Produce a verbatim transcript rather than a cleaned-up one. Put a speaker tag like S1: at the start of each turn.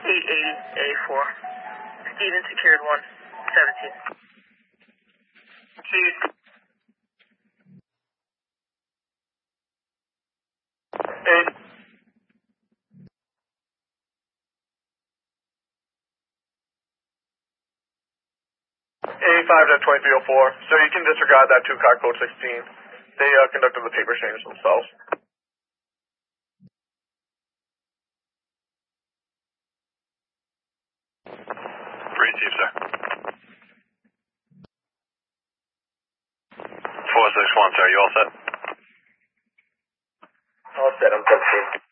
S1: eight eighty A four. Steven secured one seventeen. Chief. Eight. eighty-five to twenty-three oh four. So you can disregard that two car code sixteen. They uh, conducted the paper exchange themselves.
S2: Receive, sir. four six one, sir. You all set?
S1: All set. I'm testing.